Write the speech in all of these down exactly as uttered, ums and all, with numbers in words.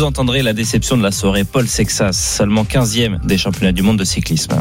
vous entendrez la déception de la soirée Paul Sexas, seulement quinzième des championnats du monde de cyclisme.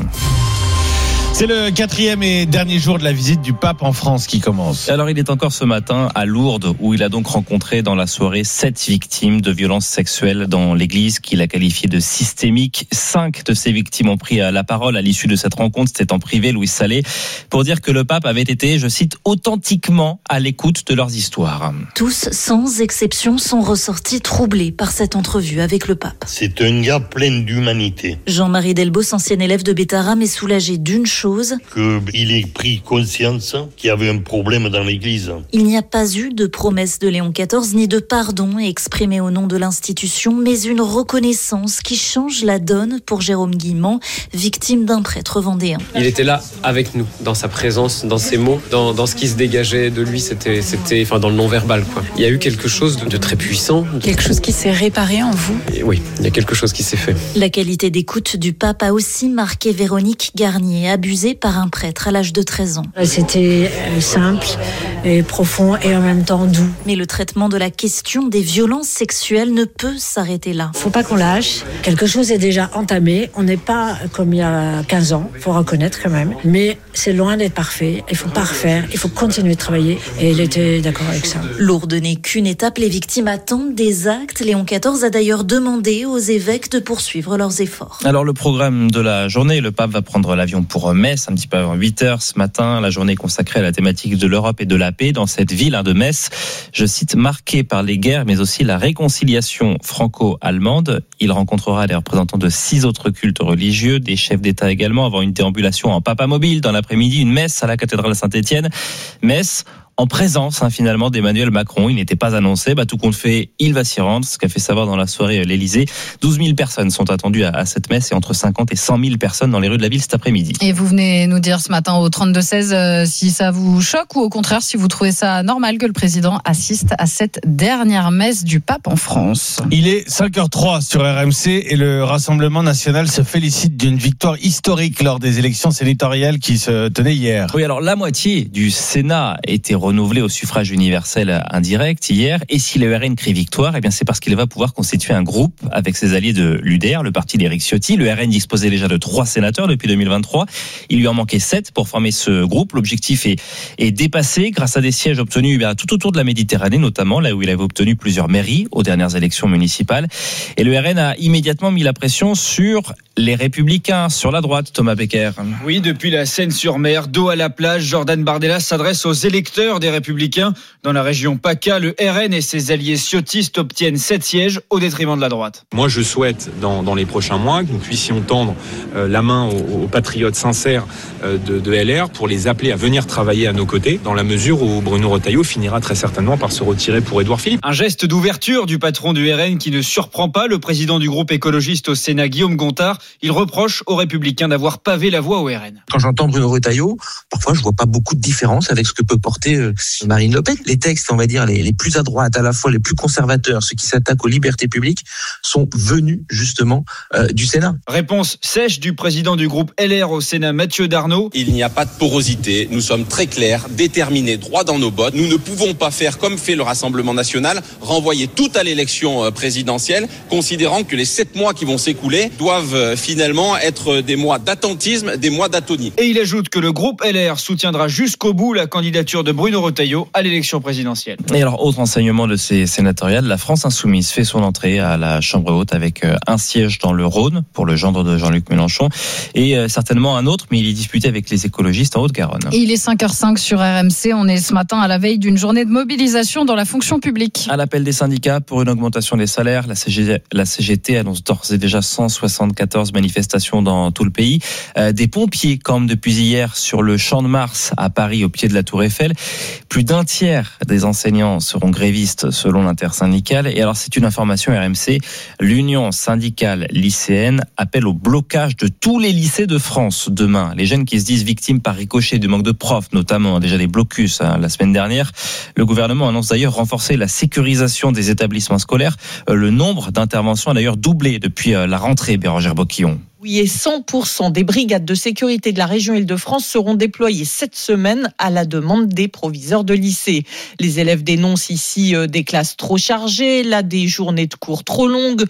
C'est le quatrième et dernier jour de la visite du pape en France qui commence. Alors il est encore ce matin à Lourdes où il a donc rencontré dans la soirée sept victimes de violences sexuelles dans l'église qu'il a qualifiées de systémiques. Cinq de ces victimes ont pris la parole à l'issue de cette rencontre. C'était en privé, Louis Salé, pour dire que le pape avait été, je cite, authentiquement à l'écoute de leurs histoires. Tous, sans exception, sont ressortis troublés par cette entrevue avec le pape. C'est un gars plein d'humanité. Jean-Marie Delbos, ancien élève de Bétarame, est soulagé d'une chose. Qu'il ait pris conscience qu'il y avait un problème dans l'église. Il n'y a pas eu de promesse de Léon quatorze ni de pardon exprimé au nom de l'institution, mais une reconnaissance qui change la donne pour Jérôme Guillemant, victime d'un prêtre vendéen. Il était là avec nous, dans sa présence, dans ses mots, dans, dans ce qui se dégageait de lui, c'était, c'était enfin, dans le non-verbal, quoi. Il y a eu quelque chose de, de très puissant. Quelque chose qui s'est réparé en vous. Et oui, il y a quelque chose qui s'est fait. La qualité d'écoute du pape a aussi marqué Véronique Garnier, abusée par un prêtre à l'âge de treize ans. C'était simple et profond et en même temps doux. Mais le traitement de la question des violences sexuelles ne peut s'arrêter là. Faut pas qu'on lâche. Quelque chose est déjà entamé. On n'est pas comme il y a quinze ans, faut reconnaître quand même. Mais c'est loin d'être parfait. Il faut pas refaire. Il faut continuer de travailler. Et il était d'accord avec ça. Lourdes n'est qu'une étape. Les victimes attendent des actes. Léon quatorze a d'ailleurs demandé aux évêques de poursuivre leurs efforts. Alors le programme de la journée, le pape va prendre l'avion pour Metz, un petit peu avant huit heures ce matin. La journée est consacrée à la thématique de l'Europe et de la paix dans cette ville hein, de Metz. Je cite, marquée par les guerres, mais aussi la réconciliation franco-allemande. Il rencontrera les représentants de six autres cultes religieux, des chefs d'État également, avant une déambulation en papa mobile dans l'après-midi, une messe à la cathédrale Saint-Étienne. Metz, en présence hein, finalement d'Emmanuel Macron. Il n'était pas annoncé, bah, tout compte fait, il va s'y rendre, ce qu'a fait savoir dans la soirée l'Élysée. douze mille personnes sont attendues à, à cette messe et entre cinquante et cent mille personnes dans les rues de la ville cet après-midi. Et vous venez nous dire ce matin au trente-deux seize euh, si ça vous choque ou au contraire si vous trouvez ça normal que le président assiste à cette dernière messe du pape en France. Il est cinq heures zéro trois sur R M C et le Rassemblement national se félicite d'une victoire historique lors des élections sénatoriales qui se tenaient hier. Oui, alors la moitié du Sénat était renouvelé au suffrage universel indirect hier. Et si le R N crie victoire, eh bien c'est parce qu'il va pouvoir constituer un groupe avec ses alliés de l'U D R, le parti d'Éric Ciotti. Le R N disposait déjà de trois sénateurs depuis deux mille vingt-trois. Il lui en manquait sept pour former ce groupe. L'objectif est, est dépassé grâce à des sièges obtenus eh bien, tout autour de la Méditerranée, notamment là où il avait obtenu plusieurs mairies aux dernières élections municipales. Et le R N a immédiatement mis la pression sur les Républicains, sur la droite, Thomas Becker. Oui, depuis la Seine-sur-Mer, dos à la plage, Jordan Bardella s'adresse aux électeurs des Républicains. Dans la région PACA, le R N et ses alliés ciotistes obtiennent sept sièges au détriment de la droite. Moi, je souhaite, dans, dans les prochains mois, que nous puissions tendre euh, la main aux, aux patriotes sincères euh, de, de L R pour les appeler à venir travailler à nos côtés, dans la mesure où Bruno Retailleau finira très certainement par se retirer pour Édouard Philippe. Un geste d'ouverture du patron du R N qui ne surprend pas le président du groupe écologiste au Sénat, Guillaume Gontard. Il reproche aux Républicains d'avoir pavé la voie au R N. Quand j'entends Bruno Retailleau, parfois je vois pas beaucoup de différence avec ce que peut porter euh, Marine Le Pen. Les textes, on va dire, les, les plus à droite, à la fois les plus conservateurs, ceux qui s'attaquent aux libertés publiques, sont venus justement euh, du Sénat. Réponse sèche du président du groupe L R au Sénat, Mathieu Darnaud. Il n'y a pas de porosité, nous sommes très clairs, déterminés, droits dans nos bottes. Nous ne pouvons pas faire comme fait le Rassemblement national, renvoyer tout à l'élection présidentielle, considérant que les sept mois qui vont s'écouler doivent finalement être des mois d'attentisme, des mois d'atonie. Et il ajoute que le groupe L R soutiendra jusqu'au bout la candidature de Bruno Retailleau à l'élection présidentielle. Et alors, autre enseignement de ces sénatoriales, la France insoumise fait son entrée à la Chambre haute avec un siège dans le Rhône pour le gendre de Jean-Luc Mélenchon et certainement un autre, mais il est disputé avec les écologistes en Haute-Garonne. Et il est cinq heures cinq sur R M C. On est ce matin à la veille d'une journée de mobilisation dans la fonction publique. À l'appel des syndicats pour une augmentation des salaires, la C G, la C G T annonce d'ores et déjà cent soixante-quatorze manifestations dans tout le pays. Euh, des pompiers campent depuis hier sur le Champ de Mars à Paris, au pied de la Tour Eiffel. Plus d'un tiers des enseignants seront grévistes selon l'intersyndicale. Et alors, c'est une information R M C. L'Union syndicale lycéenne appelle au blocage de tous les lycées de France demain. Les jeunes qui se disent victimes par ricochet du manque de profs, notamment déjà des blocus hein, la semaine dernière. Le gouvernement annonce d'ailleurs renforcer la sécurisation des établissements scolaires. Euh, le nombre d'interventions a d'ailleurs doublé depuis euh, la rentrée, Bérangère Boquillon. Oui, et cent pour cent des brigades de sécurité de la région Île-de-France seront déployées cette semaine à la demande des proviseurs de lycée. Les élèves dénoncent ici des classes trop chargées, là des journées de cours trop longues,